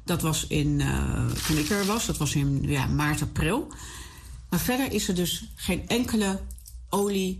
Dat was toen ik er was. Dat was in maart, april. Maar verder is er dus geen enkele olie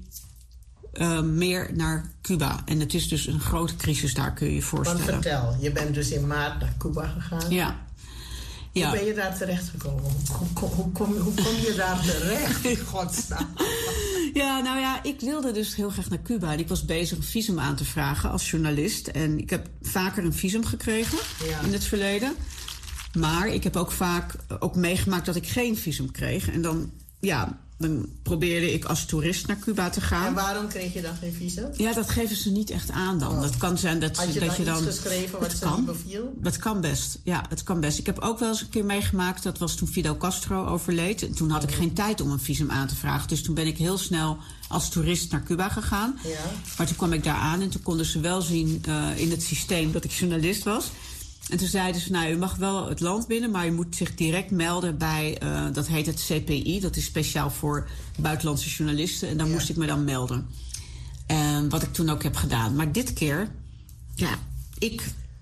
meer naar Cuba. En het is dus een grote crisis daar, kun je je voorstellen. Want vertel, je bent dus in maart naar Cuba gegaan. Ja. Hoe ben je daar terechtgekomen? Hoe kom je daar terecht, in godsnaam? Ja, nou ja, ik wilde dus heel graag naar Cuba. En ik was bezig een visum aan te vragen als journalist. En ik heb vaker een visum gekregen in het verleden. Maar ik heb ook vaak meegemaakt dat ik geen visum kreeg. En dan probeerde ik als toerist naar Cuba te gaan. En waarom kreeg je dan geen visum? Ja, dat geven ze niet echt aan dan. Dat kan zijn dat Had je dat dan iets geschreven wat ze niet beviel? Dat kan best. Ja, het kan best. Ik heb ook wel eens een keer meegemaakt, dat was toen Fidel Castro overleed. En toen had ik geen tijd om een visum aan te vragen. Dus toen ben ik heel snel als toerist naar Cuba gegaan. Ja. Maar toen kwam ik daar aan en toen konden ze wel zien in het systeem dat ik journalist was. En toen zeiden ze, u mag wel het land binnen, maar u moet zich direct melden bij, dat heet het CPI. Dat is speciaal voor buitenlandse journalisten. En daar moest ik me dan melden. Wat ik toen ook heb gedaan. Maar dit keer, ik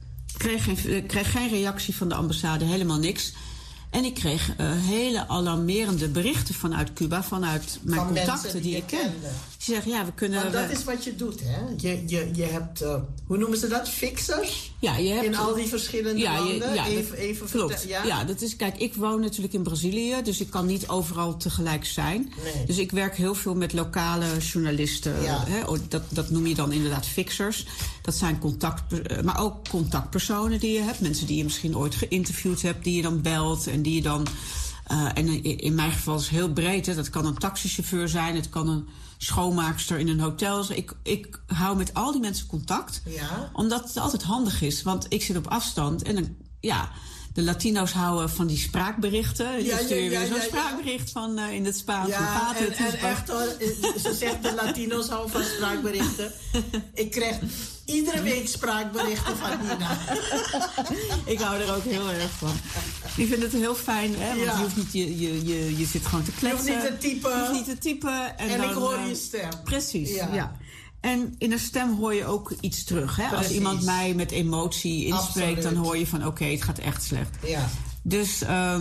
kreeg geen reactie van de ambassade, helemaal niks. En ik kreeg hele alarmerende berichten vanuit Cuba, vanuit mijn contacten die ik ken. Die zeggen, we kunnen... Want dat is wat je doet, hè? Je hebt, hoe noemen ze dat? Fixers? Ja, je hebt... In al die verschillende landen? Even klopt. Ja, dat is... Kijk, ik woon natuurlijk in Brazilië, dus ik kan niet overal tegelijk zijn. Nee. Dus ik werk heel veel met lokale journalisten. Hè? Dat noem je dan inderdaad fixers. Dat zijn maar ook contactpersonen die je hebt. Mensen die je misschien ooit geïnterviewd hebt, die je dan belt en die je dan... en in mijn geval is het heel breed. Hè. Dat kan een taxichauffeur zijn, het kan een schoonmaakster in een hotel. Dus ik hou met al die mensen contact. Ja. Omdat het altijd handig is. Want ik zit op afstand en dan, de Latino's houden van die spraakberichten. Die stuur je weer zo'n spraakbericht van in het Spaans. Ja, en echt hoor, ze zegt de Latino's houden van spraakberichten. Ik krijg iedere week spraakberichten van Nina. Ik hou er ook heel erg van. Ik vind het heel fijn, hè? Want je hoeft niet, je zit gewoon te kletsen. Je hoeft niet te typen. En dan, ik hoor je stem. Precies, ja. En in een stem hoor je ook iets terug. Hè? Als iemand mij met emotie inspreekt, dan hoor je van oké, het gaat echt slecht. Ja. Dus,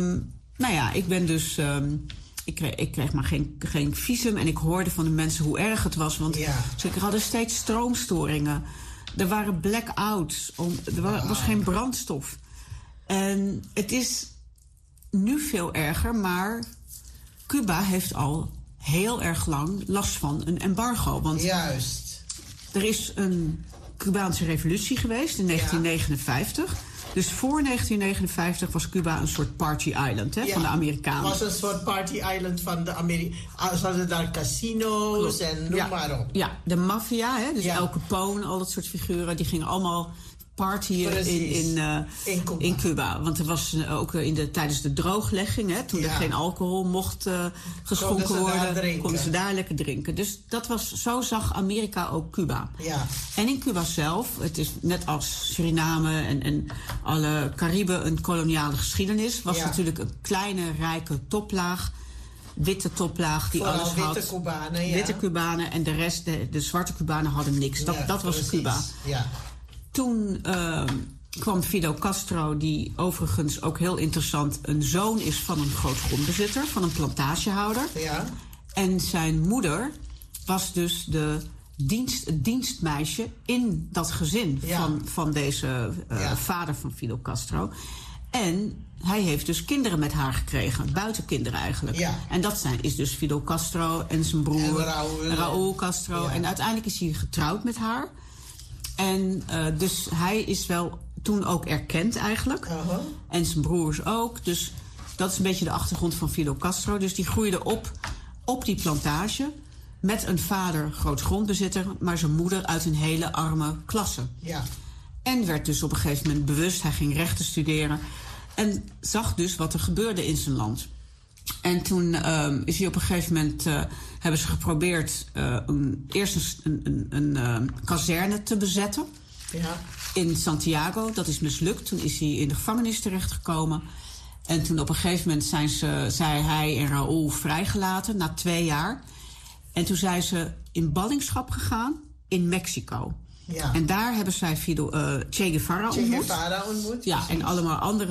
ik ben dus... Ik kreeg maar geen visum en ik hoorde van de mensen hoe erg het was. Want ze hadden steeds stroomstoringen. Er waren blackouts. Er was geen brandstof. En het is nu veel erger, maar Cuba heeft al heel erg lang last van een embargo. Want er is een Cubaanse revolutie geweest in 1959. Dus voor 1959 was Cuba een soort party island van de Amerikanen. Het was een soort party island van de Amerikanen. Ze hadden daar casino's en noem maar op. Ja, de maffia, dus El Capone, al dat soort figuren, die gingen allemaal partyen in Cuba. Want er was ook tijdens de drooglegging, toen er geen alcohol mocht geschonken worden, konden ze daar lekker drinken. Dus zo zag Amerika ook Cuba. Ja. En in Cuba zelf, het is net als Suriname en alle Cariben een koloniale geschiedenis, was natuurlijk een kleine, rijke toplaag. Witte toplaag die vooral alles had. Witte Cubanen, Witte Cubanen en de rest, de zwarte Cubanen hadden niks. Dat was Cuba. Ja. Toen kwam Fidel Castro, die overigens ook heel interessant een zoon is van een grootgrondbezitter, van een plantagehouder. Ja. En zijn moeder was dus het dienstmeisje in dat gezin van deze vader van Fidel Castro. En hij heeft dus kinderen met haar gekregen, buitenkinderen eigenlijk. Ja. En dat is dus Fidel Castro en zijn broer Raúl Castro. Ja. En uiteindelijk is hij getrouwd met haar. En dus hij is wel toen ook erkend eigenlijk. Uh-huh. En zijn broers ook. Dus dat is een beetje de achtergrond van Fidel Castro. Dus die groeide op die plantage met een vader grootgrondbezitter, maar zijn moeder uit een hele arme klasse. Ja. En werd dus op een gegeven moment bewust. Hij ging rechten studeren en zag dus wat er gebeurde in zijn land. En toen is hij op een gegeven moment, hebben ze geprobeerd eerst een kazerne te bezetten in Santiago. Dat is mislukt. Toen is hij in de gevangenis terechtgekomen. En toen op een gegeven moment zijn hij en Raúl vrijgelaten na 2 jaar. En toen zijn ze in ballingschap gegaan in Mexico. Ja. En daar hebben zij Che Guevara ontmoet. Ja, en allemaal andere